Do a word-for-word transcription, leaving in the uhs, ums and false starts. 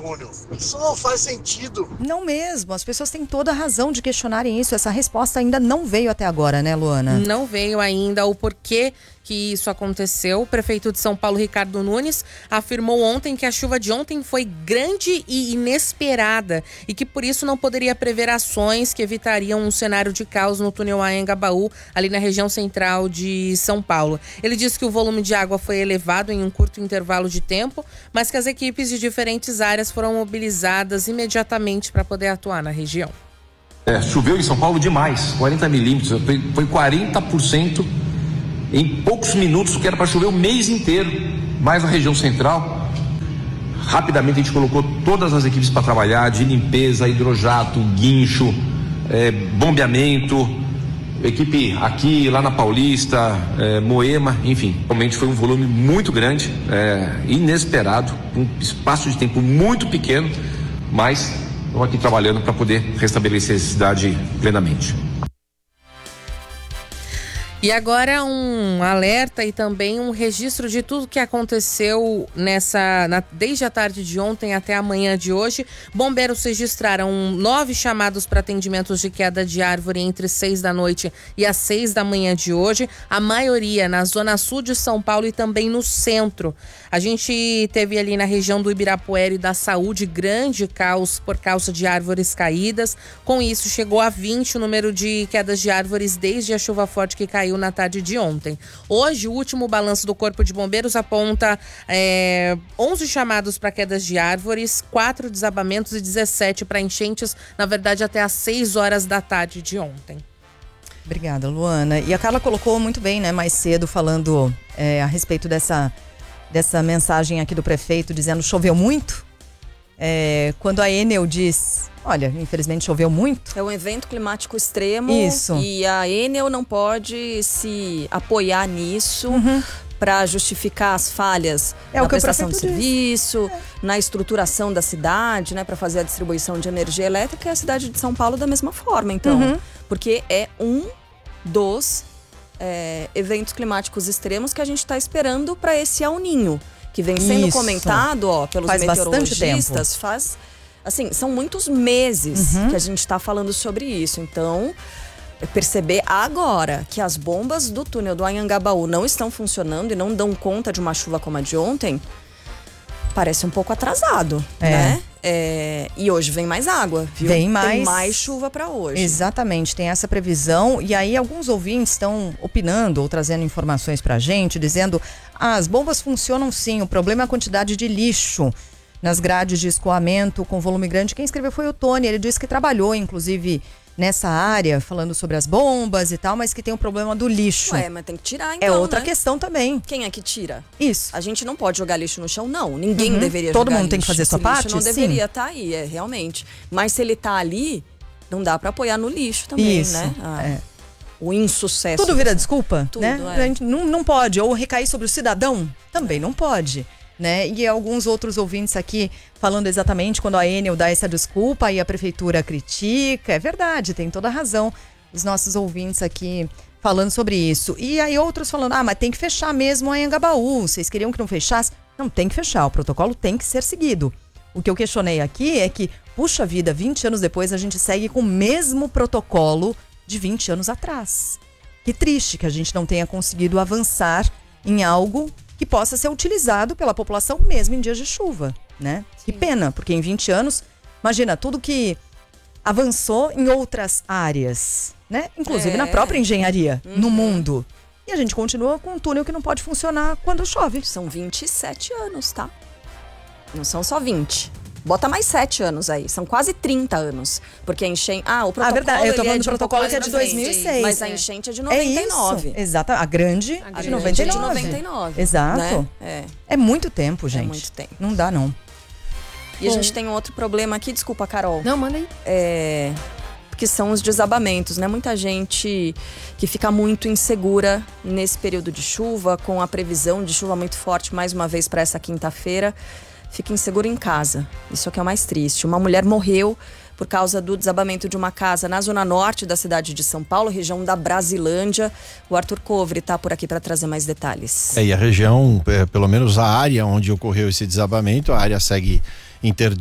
túnel. Isso não faz sentido. Não mesmo, as pessoas têm toda a razão de questionarem isso. Essa resposta ainda não veio até agora, né, Luana? Não veio ainda o porquê que isso aconteceu. O prefeito de São Paulo, Ricardo Nunes, afirmou ontem que a chuva de ontem foi grande e inesperada e que por isso não poderia prever ações que evitariam um cenário de caos no túnel Anhangabaú, ali na região central de São Paulo. Ele disse que o volume de água foi elevado em um curto intervalo de tempo, mas que as equipes de diferentes áreas foram mobilizadas imediatamente para poder atuar na região. É, choveu em São Paulo demais, quarenta milímetros, foi, foi quarenta por cento em poucos minutos, que era para chover o mês inteiro, mais na região central. Rapidamente a gente colocou todas as equipes para trabalhar, de limpeza, hidrojato, guincho, é, bombeamento, equipe aqui, lá na Paulista, é, Moema, enfim. Realmente foi um volume muito grande, é, inesperado, um espaço de tempo muito pequeno, mas estamos aqui trabalhando para poder restabelecer a cidade plenamente. E agora um alerta e também um registro de tudo que aconteceu nessa, na, desde a tarde de ontem até a manhã de hoje. Bombeiros registraram nove chamados para atendimentos de queda de árvore entre seis da noite e as seis da manhã de hoje. A maioria na zona sul de São Paulo e também no centro. A gente teve ali na região do Ibirapuera e da Saúde grande caos por causa de árvores caídas. Com isso chegou a vinte o número de quedas de árvores desde a chuva forte que caiu na tarde de ontem. Hoje, o último balanço do Corpo de Bombeiros aponta é, onze chamados para quedas de árvores, quatro desabamentos e dezessete para enchentes, na verdade até às seis horas da tarde de ontem. Obrigada, Luana. E a Carla colocou muito bem, né, mais cedo, falando é, a respeito dessa, dessa mensagem aqui do prefeito, dizendo choveu muito. É, quando a Enel diz, olha, infelizmente choveu muito. É um evento climático extremo. Isso. E a Enel não pode se apoiar nisso Uhum. para justificar as falhas É na o que o prestação de prefeito serviço, na estruturação da cidade, né, para fazer a distribuição de energia elétrica, e a cidade de São Paulo da mesma forma, então. Uhum. Porque é um dos é, eventos climáticos extremos que a gente está esperando para esse El Niño, que vem sendo Isso. comentado, ó, pelos Faz bastante meteorologistas, tempo. faz, assim, são muitos meses Uhum. que a gente está falando sobre isso. Então, perceber agora que as bombas do túnel do Anhangabaú não estão funcionando e não dão conta de uma chuva como a de ontem, parece um pouco atrasado, É. né? É, e hoje vem mais água, viu? Vem mais. Tem mais chuva para hoje. Exatamente, tem essa previsão. E aí alguns ouvintes estão opinando ou trazendo informações pra gente, dizendo ah, as bombas funcionam sim, o problema é a quantidade de lixo nas grades de escoamento com volume grande. Quem escreveu foi o Tony, ele disse que trabalhou inclusive nessa área, falando sobre as bombas e tal, mas que tem o problema do lixo. Ué, mas tem que tirar então, é outra né? questão também. Quem é que tira? Isso. A gente não pode jogar lixo no chão, não. Ninguém Uhum. deveria Todo jogar mundo tem que lixo. fazer sua Esse lixo parte? não Sim. deveria estar aí, é, realmente. Mas se ele tá ali, não dá pra apoiar no lixo também, Isso, né? Ah, é. O insucesso. Tudo vira desculpa, Tudo, né? é. A gente não, não pode. Ou recair sobre o cidadão, também não pode, né? E alguns outros ouvintes aqui falando exatamente quando a Enel dá essa desculpa e a prefeitura critica. É verdade, tem toda a razão. Os nossos ouvintes aqui falando sobre isso. E aí outros falando, ah, mas tem que fechar mesmo a Anhangabaú. Vocês queriam que não fechasse? Não, tem que fechar. O protocolo tem que ser seguido. O que eu questionei aqui é que, puxa vida, vinte anos depois a gente segue com o mesmo protocolo de vinte anos atrás. Que triste que a gente não tenha conseguido avançar em algo que possa ser utilizado pela população mesmo em dias de chuva, né? Que pena, porque em vinte anos, imagina, tudo que avançou em outras áreas, né? Inclusive É. na própria engenharia, Uhum. no mundo. E a gente continua com um túnel que não pode funcionar quando chove. São vinte e sete anos, tá? Não são só vinte. Bota mais sete anos aí, são quase trinta anos. Porque a enchente... Ah, o protocolo... Ah, verdade, eu tô ele falando é do de um protocolo pouco que é mais de pra dois mil e frente. seis. Mas a É. enchente é de É noventa e nove. isso, exato. A grande A de grande noventa e é de nove. noventa e nove. Exato. Né? É. É muito tempo, gente. muito tempo. Não dá, não. E a gente tem um outro problema aqui, desculpa, Carol. Não, manda aí. É, que são os desabamentos, né? Muita gente que fica muito insegura nesse período de chuva, com a previsão de chuva muito forte mais uma vez para essa quinta-feira, fica insegura em casa. Isso é o que é o mais triste. Uma mulher morreu por causa do desabamento de uma casa na zona norte da cidade de São Paulo, região da Brasilândia. O Arthur Covre está por aqui para trazer mais detalhes. É, e a região, é, pelo menos a área onde ocorreu esse desabamento, a área segue interdita.